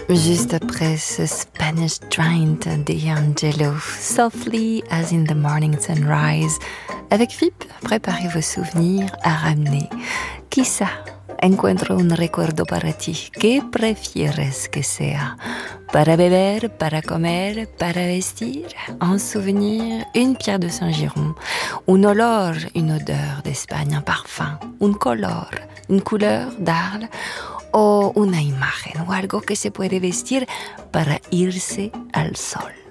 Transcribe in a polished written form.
Juste après ce Spanish Giant D'Angelo, Softly as in the Morning Sunrise. Avec FIP, préparez vos souvenirs à ramener. Quizá encuentro un recuerdo para ti. ¿Qué prefieres que sea? Para beber, para comer, para vestir? Un souvenir, une pierre de Saint-Giron. Un olor, une odeur d'Espagne, un parfum. Un color, une couleur d'Arles. O una imagen o algo que se puede vestir para irse al sol.